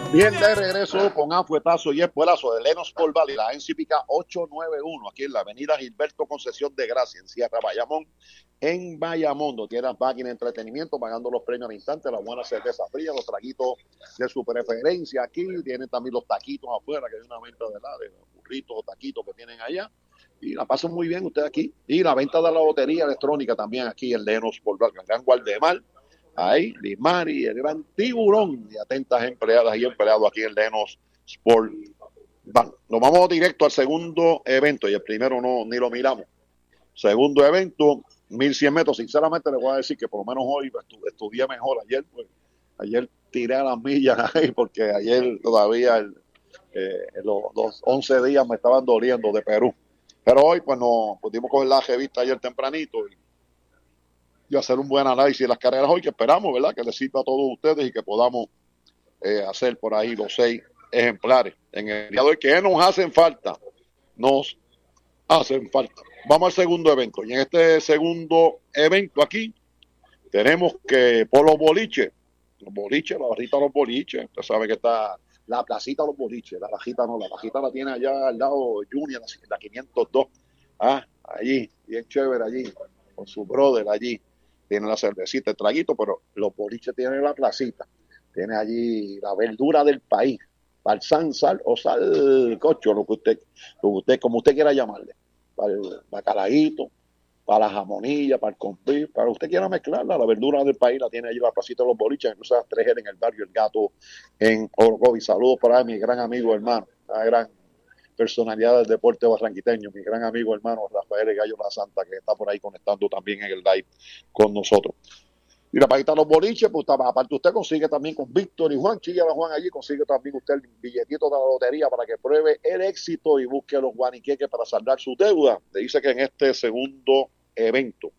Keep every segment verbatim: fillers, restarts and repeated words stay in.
Bien, de regreso con afuetazo y espuelazo de Lenos por Valley, la encíclica ochocientos noventa y uno, aquí en la avenida Gilberto Concesión de Gracia, en Sierra Bayamón, en Bayamón, donde tienen máquina de entretenimiento, pagando los premios al instante, la buena cerveza fría, los traguitos de su preferencia aquí, tienen también los taquitos afuera, que hay una venta de, la, de los burritos o taquitos que tienen allá, y la pasan muy bien ustedes aquí, y la venta de la lotería electrónica también aquí en Lenos por Valley, el Gran Guardemar. Ahí, Lismari, el gran tiburón y atentas empleadas y empleados aquí en Lenos Sport Bank. Nos vamos directo al segundo evento y el primero no ni lo miramos. Segundo evento, mil cien metros. Sinceramente les voy a decir que por lo menos hoy estu estudié mejor. Ayer, pues, ayer tiré a las millas ahí porque ayer todavía el, eh, los, los once días me estaban doliendo de Perú. Pero hoy, pues, nos pudimos coger la revista ayer tempranito y y hacer un buen análisis de las carreras hoy, que esperamos, ¿verdad?, que les sirva a todos ustedes y que podamos eh, hacer por ahí los seis ejemplares en el día de hoy, que nos hacen falta, nos hacen falta. Vamos al segundo evento, y en este segundo evento aquí tenemos que por los boliches, los boliches, la barrita de los boliches, usted sabe que está la placita de los boliches, la bajita no, la bajita la tiene allá al lado Junior, la quinientos dos, ah, allí, bien chévere allí, con su brother allí. Tiene la cervecita, el traguito, pero los boliches tienen la placita. Tiene allí la verdura del país. Balsán, sal o sal cocho, lo que usted, lo que usted, como usted quiera llamarle. Para el bacalaíto, para la jamonilla, para el convite, para usted quiera mezclarla, la verdura del país la tiene allí la placita de los boliches, incluso las tres L en el barrio El Gato en Orocovi. Saludos para mi gran amigo hermano, la gran personalidad del deporte barranquiteño, mi gran amigo hermano Rafael Gallo La Santa, que está por ahí conectando también en el live con nosotros. Y la paguita de los boliches, pues aparte usted consigue también con Víctor y Juan, Chilla Juan allí, consigue también usted el billetito de la lotería para que pruebe el éxito y busque los guaniqueques para saldar su deuda. Le dice que en este segundo evento,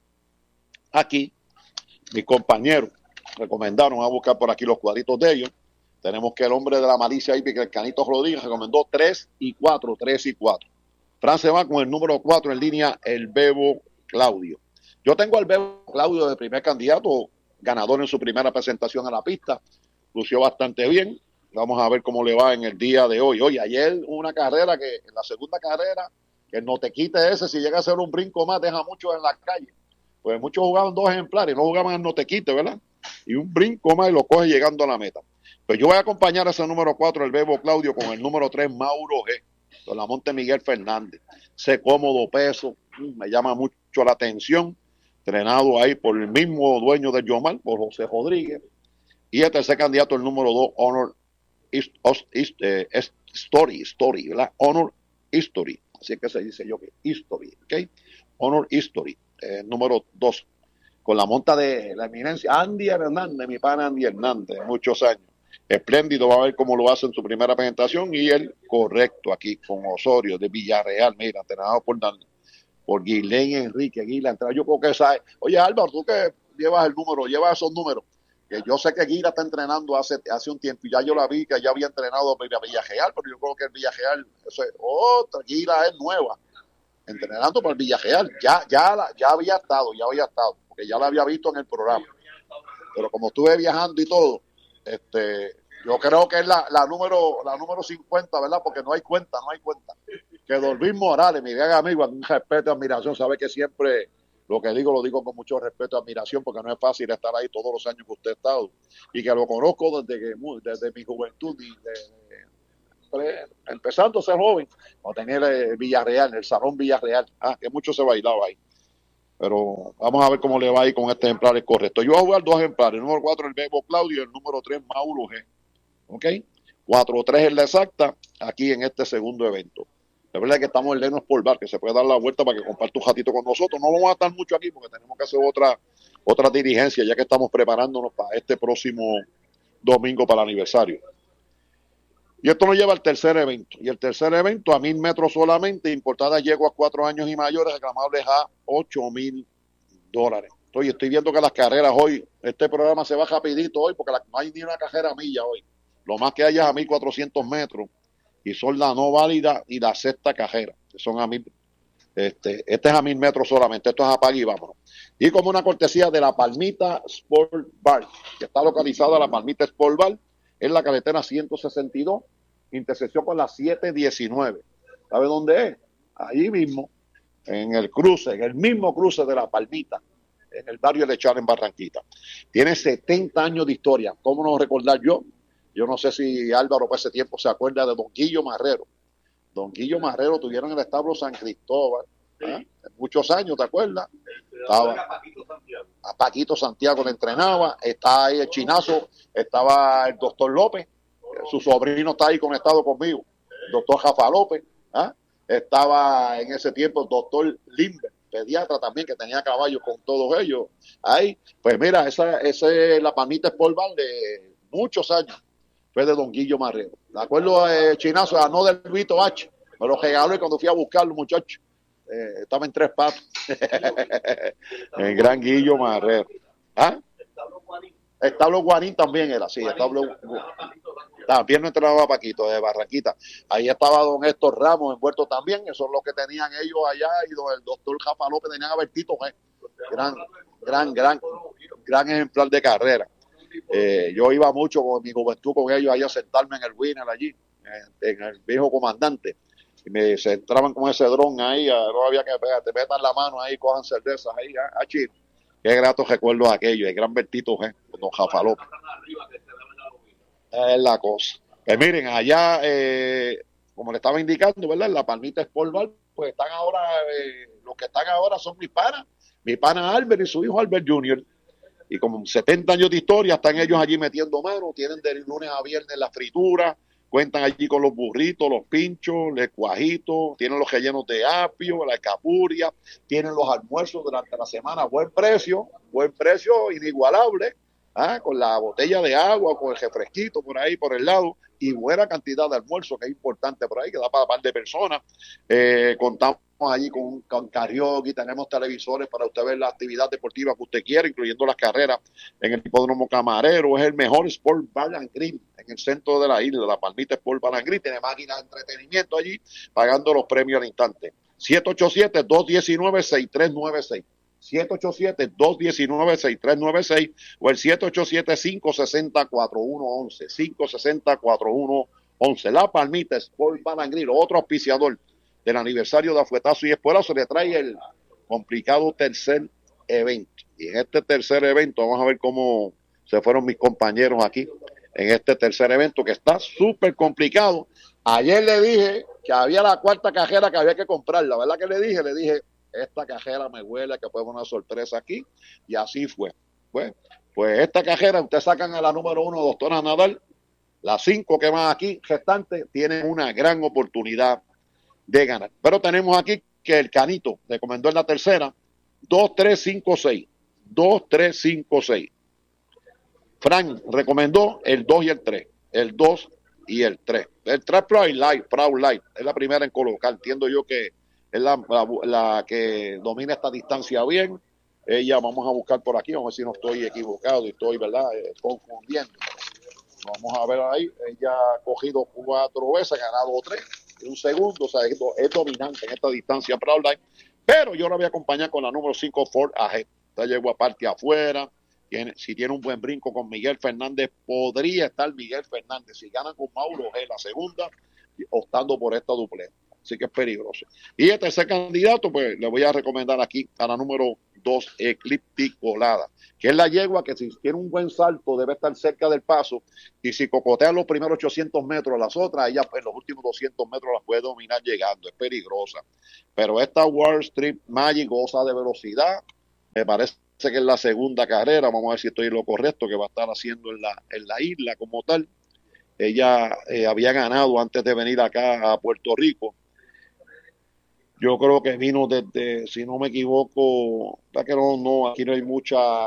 aquí, mis compañeros recomendaron a buscar por aquí los cuadritos de ellos. Tenemos que el hombre de la malicia hípica, el Canito Rodríguez, recomendó tres y cuatro, tres y cuatro. Fran se va con el número cuatro en línea, el Bebo Claudio. Yo tengo al Bebo Claudio de primer candidato, ganador en su primera presentación a la pista. Lució bastante bien. Vamos a ver cómo le va en el día de hoy. Oye, ayer una carrera que, en la segunda carrera, que no te quite ese, si llega a ser un brinco más, deja muchos en la calle. Pues muchos jugaban dos ejemplares, no jugaban en no te quite, ¿verdad? Y un brinco más y lo coge llegando a la meta. Pues yo voy a acompañar a ese número cuatro, el Bebo Claudio, con el número tres, Mauro G, con la Monte Miguel Fernández. Sé cómodo peso, me llama mucho la atención, entrenado ahí por el mismo dueño del Yomar, por José Rodríguez. Y el tercer candidato, el número dos, Honor Ist, Ist, eh, Story, Story, ¿verdad? Honor History, así que se dice yo que History, ¿ok? Honor History, eh, número dos, con la monta de la eminencia, Andy Hernández, mi pana Andy Hernández, de muchos años. Espléndido, va a ver cómo lo hace en su primera presentación. Y el correcto aquí con Osorio de Villarreal, mira, entrenado por, por Guilén Enrique Guila. Yo creo que sabe. Oye, Álvaro, tú que llevas el número, llevas esos números, que yo sé que Guila está entrenando hace, hace un tiempo y ya yo la vi que ya había entrenado para Villarreal, pero yo creo que el Villarreal, eso es otra, Guila es nueva, entrenando para el Villarreal. Ya, ya, la, ya había estado, ya había estado, porque ya la había visto en el programa. Pero como estuve viajando y todo, Este, yo creo que es la, la número la número cincuenta, ¿verdad? Porque no hay cuenta, no hay cuenta. Que Dorvin Morales, mi gran amigo, un respeto y admiración, sabe que siempre lo que digo lo digo con mucho respeto y admiración, porque no es fácil estar ahí todos los años que usted ha estado, y que lo conozco desde que desde mi juventud, y de, de, empezando a ser joven, cuando tenía el Villarreal, el Salón Villarreal, ah, que mucho se bailaba ahí. Pero vamos a ver cómo le va ahí con este ejemplar correcto. Yo voy a jugar dos ejemplares, el número cuatro el Bebo Claudio y el número tres Mauro G. ¿Ok? cuatro tres es la exacta aquí en este segundo evento. La verdad es que estamos en Lenos por Bar, que se puede dar la vuelta para que comparte un ratito con nosotros. No vamos a estar mucho aquí porque tenemos que hacer otra, otra dirigencia, ya que estamos preparándonos para este próximo domingo para el aniversario. Y esto nos lleva al tercer evento. Y el tercer evento a mil metros solamente, importadas yeguas cuatro años y mayores, reclamables a ocho mil dólares. Oye, estoy viendo que las carreras hoy, este programa se va rapidito hoy porque la, no hay ni una carrera a milla hoy. Lo más que hay es a mil cuatrocientos metros y son la no válida y la sexta carrera, que son a mil. Este, este es a mil metros solamente, esto es apague y vámonos. Y como una cortesía de la Palmita Sport Bar, que está localizada la Palmita Sport Bar en la carretera ciento sesenta y dos, intersección con la setecientos diecinueve. ¿Sabe dónde es? Allí mismo, en el cruce, en el mismo cruce de La Palmita, en el barrio Lechar en Barranquita. Tiene setenta años de historia. ¿Cómo no recordar yo? Yo no sé si Álvaro por ese tiempo se acuerda de Don Guillo Marrero. Don Guillo Marrero tuvieron el establo San Cristóbal, ¿eh? Muchos años, ¿te acuerdas? Estaba a Paquito Santiago le entrenaba, está ahí el chinazo, estaba el doctor López, su sobrino está ahí conectado conmigo, el doctor Rafa López, ¿eh? Estaba en ese tiempo el doctor Limber, pediatra también, que tenía caballos con todos ellos. Ahí, pues mira, esa, esa es la Palmita Sport Bar de muchos años, fue de Don Guillo Marrero. De acuerdo, eh, chinazo, a no del Vito H, me lo regaló y cuando fui a buscarlo, muchachos, eh, estaba en tres patas. El gran Guillo Marrero. ¿Ah? Establo Guarín también era, sí, establo también no entrenaba Paquito de Barranquita. Ahí estaba don Héctor Ramos envuelto también, eso es lo que tenían ellos allá, y don, el doctor Rafa López tenían a Bertito, eh. gran, gran, gran, gran ejemplar de carrera. Eh, yo iba mucho con mi juventud con ellos ahí a sentarme en el winner allí, en, en el viejo comandante. Y me se entraban con ese dron ahí, no había que pegar, te metan la mano ahí, cojan cervezas ahí, a, a chino. Qué gratos recuerdos aquellos, el gran Bertito G, don Rafa López. Es la cosa. Pues miren, allá, eh, como le estaba indicando, ¿verdad? En la Palmita Sport Bar, pues están ahora, eh, los que están ahora son mis panas, mi pana Albert y su hijo Albert junior Y como setenta años de historia, están ellos allí metiendo mano, tienen de lunes a viernes la fritura, cuentan allí con los burritos, los pinchos, el cuajito, tienen los rellenos de apio, la escapuria, tienen los almuerzos durante la semana, buen precio, buen precio inigualable, ¿ah? Con la botella de agua, con el refresquito por ahí, por el lado, y buena cantidad de almuerzo, que es importante por ahí, que da para un par de personas. Eh, contamos allí con, con karaoke, tenemos televisores para usted ver la actividad deportiva que usted quiera, incluyendo las carreras en el hipódromo Camarero. Es el mejor Sport Bar and Grill en el centro de la isla, la Palmita Sport Bar and Grill. Tiene máquinas de entretenimiento allí, pagando los premios al instante. siete ocho siete, dos uno nueve, seis tres nueve seis. siete ocho siete, dos uno nueve, seis tres nueve seis o el siete ocho siete, cinco seis cero, cuatro uno uno uno, cinco seis cero, cuatro uno uno uno. La Palmita Sport Bar and Grill, otro auspiciador del aniversario de Afuetazo y Espuelazo, le trae el complicado tercer evento. Y en este tercer evento, vamos a ver cómo se fueron mis compañeros aquí, en este tercer evento que está súper complicado. Ayer le dije que había la cuarta cajera que había que comprarla, ¿verdad que le dije? Le dije, esta cajera me huele que puede haber una sorpresa aquí, y así fue. Pues, pues esta cajera, ustedes sacan a la número uno, doctora Nadal, las cinco que van aquí restantes tienen una gran oportunidad de ganar. Pero tenemos aquí que el Canito recomendó en la tercera, dos tres cinco seis, dos tres cinco seis. Frank recomendó el dos y el tres, el dos y el tres. El tres Proud Light, Proud Light, es la primera en colocar, entiendo yo que es la, la, la que domina esta distancia bien. Ella, vamos a buscar por aquí, vamos a ver si no estoy equivocado y estoy, ¿verdad?, eh, confundiendo. Vamos a ver ahí, ella ha cogido cuatro veces, ha ganado tres, un segundo, o sea, es, es dominante en esta distancia Proud Light, pero yo la voy a acompañar con la número cinco Ford A G. Esta llegó a parte afuera, tiene, si tiene un buen brinco con Miguel Fernández, podría estar Miguel Fernández, si gana con Mauro G la segunda, optando por esta dupleta. Así que es peligroso. Y el tercer candidato, pues le voy a recomendar aquí a la número dos, Eclipticolada, que es la yegua que si tiene un buen salto debe estar cerca del paso, y si cocotea los primeros ochocientos metros, las otras, ella en los últimos doscientos metros las puede dominar llegando, es peligrosa. Pero esta Wall Street Magic goza de velocidad, me parece que es la segunda carrera, vamos a ver si estoy en lo correcto, que va a estar haciendo en la, en la isla como tal. Ella eh, había ganado antes de venir acá a Puerto Rico. Yo creo que vino desde, si no me equivoco, que no, no, aquí no hay mucha